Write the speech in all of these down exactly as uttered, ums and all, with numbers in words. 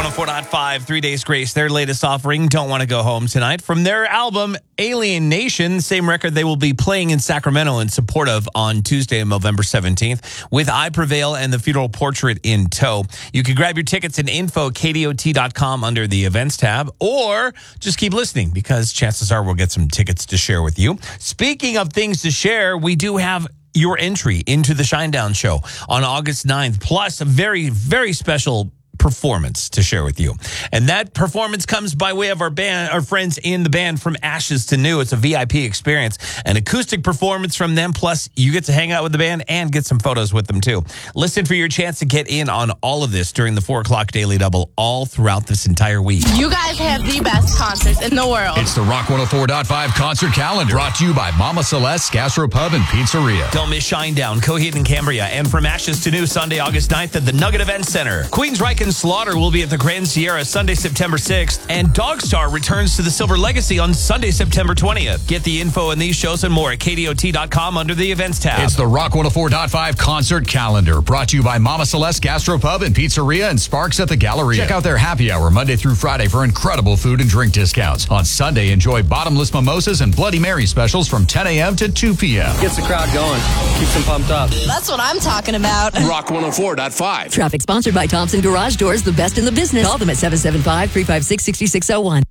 one oh four point five, Three Days Grace, their latest offering, Don't Want to Go Home Tonight. From their album, Alien Nation, same record they will be playing in Sacramento in support of on Tuesday, November seventeenth, with I Prevail and the Funeral Portrait in tow. You can grab your tickets and info at K D O T dot com under the events tab, or just keep listening because chances are we'll get some tickets to share with you. Speaking of things to share, we do have your entry into the Shinedown show on August ninth, plus a very, very special performance to share with you. And that performance comes by way of our band, our friends in the band From Ashes to New. It's a V I P experience, an acoustic performance from them, plus you get to hang out with the band and get some photos with them too. Listen for your chance to get in on all of this during the four o'clock Daily Double all throughout this entire week. You guys have the best concerts in the world. It's the Rock one oh four point five concert calendar, brought to you by Mama Celeste Gastropub and Pizzeria. Don't miss Shinedown, Coheed and Cambria, and From Ashes to New Sunday, August ninth at the Nugget Event Center. Queensryche and Slaughter will be at the Grand Sierra Sunday, September sixth, and Dogstar returns to the Silver Legacy on Sunday, September twentieth. Get the info on these shows and more at K D O T dot com under the events tab. It's the Rock one oh four point five concert calendar, brought to you by Mama Celeste Gastropub and Pizzeria and Sparks at the Galleria. Check out their happy hour Monday through Friday for incredible food and drink discounts. On Sunday, enjoy bottomless mimosas and Bloody Mary specials from ten a.m. to two p.m. Gets the crowd going. Keeps them pumped up. That's what I'm talking about. Rock one oh four point five. Traffic sponsored by Thompson Garage Doors, the best in the business. Call them at seven seven five, three five six, six six zero one.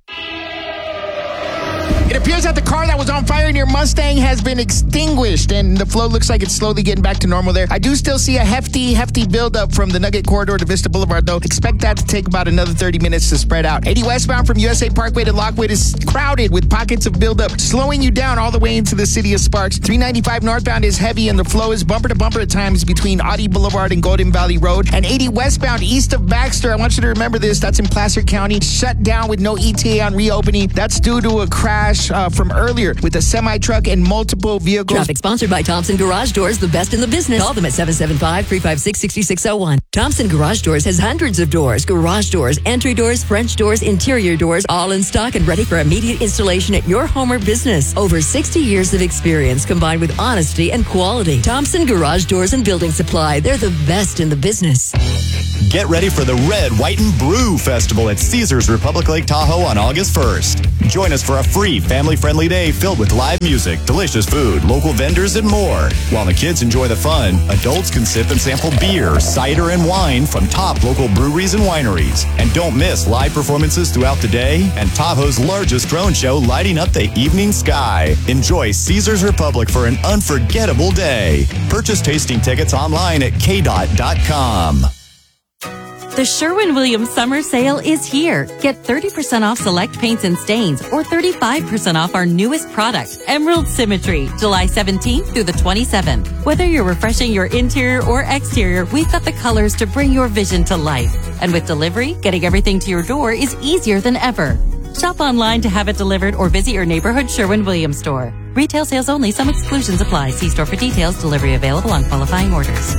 It appears that the car that was on fire near Mustang has been extinguished, and the flow looks like it's slowly getting back to normal there. I do still see a hefty, hefty buildup from the Nugget Corridor to Vista Boulevard, though. Expect that to take about another thirty minutes to spread out. eighty westbound from U S A Parkway to Lockwood is crowded with pockets of buildup, slowing you down all the way into the city of Sparks. three ninety-five northbound is heavy, and the flow is bumper to bumper at times between Audie Boulevard and Golden Valley Road. And eighty westbound east of Baxter, I want you to remember this, that's in Placer County, shut down with no E T A on reopening. That's due to a crash uh, from earlier with a semi-truck and multiple vehicles. Traffic sponsored by Thompson Garage Doors, the best in the business. Call them at seven seven five, three five six, six six zero one. Thompson Garage Doors has hundreds of doors, garage doors, entry doors, French doors, interior doors, all in stock and ready for immediate installation at your home or business. Over sixty years of experience combined with honesty and quality. Thompson Garage Doors and Building Supply. They're the best in the business. Get ready for the Red, White, and Brew Festival at Caesars Republic Lake Tahoe on August first. Join us for a free, family-friendly day filled with live music, delicious food, local vendors, and more. While the kids enjoy the fun, adults can sip and sample beer, cider, and wine from top local breweries and wineries. And don't miss live performances throughout the day and Tahoe's largest drone show lighting up the evening sky. Enjoy Caesars Republic for an unforgettable day. Purchase tasting tickets online at K D O T dot com. The Sherwin-Williams Summer Sale is here. Get thirty percent off select paints and stains or thirty-five percent off our newest product, Emerald Symmetry, July seventeenth through the twenty-seventh. Whether you're refreshing your interior or exterior, we've got the colors to bring your vision to life. And with delivery, getting everything to your door is easier than ever. Shop online to have it delivered or visit your neighborhood Sherwin-Williams store. Retail sales only. Some exclusions apply. See store for details. Delivery available on qualifying orders.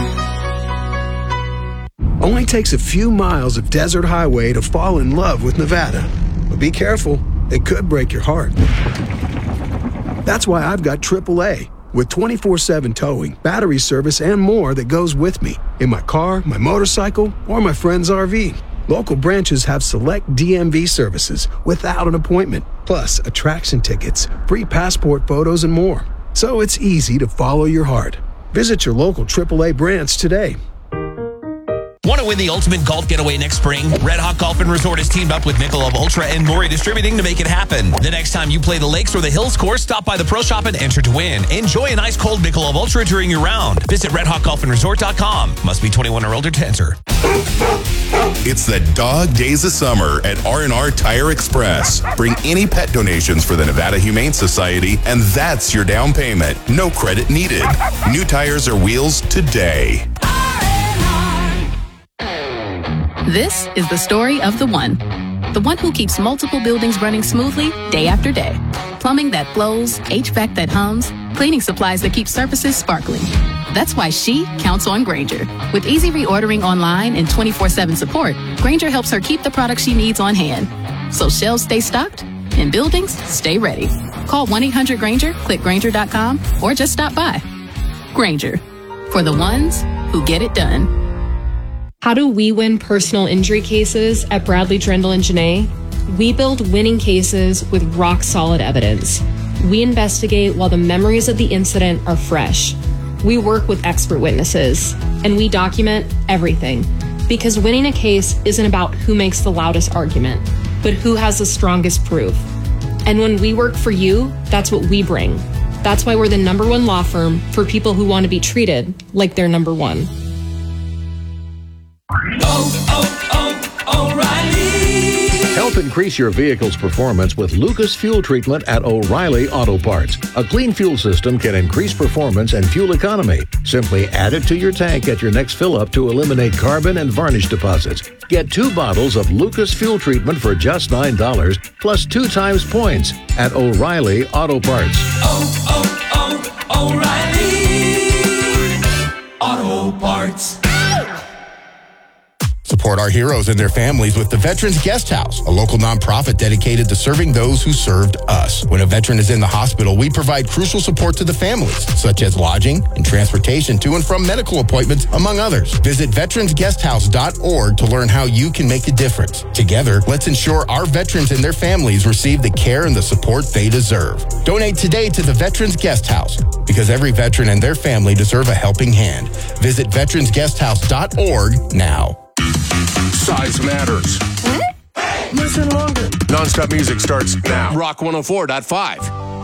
Only takes a few miles of desert highway to fall in love with Nevada. But be careful, it could break your heart. That's why I've got triple A, with twenty-four seven towing, battery service, and more that goes with me in my car, my motorcycle, or my friend's R V. Local branches have select D M V services without an appointment, plus attraction tickets, free passport photos, and more. So it's easy to follow your heart. Visit your local triple A branch today. Want to win the ultimate golf getaway next spring? Red Hawk Golf and Resort has teamed up with Michelob Ultra and Maury Distributing to make it happen. The next time you play the Lakes or the Hills course, stop by the Pro Shop and enter to win. Enjoy an ice-cold Michelob Ultra during your round. Visit red hawk golf and resort dot com. Must be twenty-one or older to enter. It's the dog days of summer at R and R Tire Express. Bring any pet donations for the Nevada Humane Society, and that's your down payment. No credit needed. New tires or wheels today. This is the story of the one. The one who keeps multiple buildings running smoothly day after day. Plumbing that flows, H V A C that hums, cleaning supplies that keep surfaces sparkling. That's why she counts on Grainger. With easy reordering online and twenty-four seven support, Grainger helps her keep the products she needs on hand. So shelves stay stocked and buildings stay ready. Call one eight hundred Grainger, click Grainger dot com, or just stop by. Grainger, for the ones who get it done. How do we win personal injury cases at Bradley, Drendel, and Janae? We build winning cases with rock-solid evidence. We investigate while the memories of the incident are fresh. We work with expert witnesses, and we document everything. Because winning a case isn't about who makes the loudest argument, but who has the strongest proof. And when we work for you, that's what we bring. That's why we're the number one law firm for people who want to be treated like they're number one. Oh, oh, oh, O'Reilly! Help increase your vehicle's performance with Lucas Fuel Treatment at O'Reilly Auto Parts. A clean fuel system can increase performance and fuel economy. Simply add it to your tank at your next fill-up to eliminate carbon and varnish deposits. Get two bottles of Lucas Fuel Treatment for just nine dollars, plus two times points at O'Reilly Auto Parts. Oh, oh, oh, O'Reilly Auto Parts. Support our heroes and their families with the Veterans Guest House, a local nonprofit dedicated to serving those who served us. When a veteran is in the hospital, we provide crucial support to the families, such as lodging and transportation to and from medical appointments, among others. Visit veterans guest house dot org to learn how you can make a difference. Together, let's ensure our veterans and their families receive the care and the support they deserve. Donate today to the Veterans Guest House, because every veteran and their family deserve a helping hand. Visit veterans guest house dot org now. Size matters. Listen longer. Non-stop music starts now. Rock one oh four point five.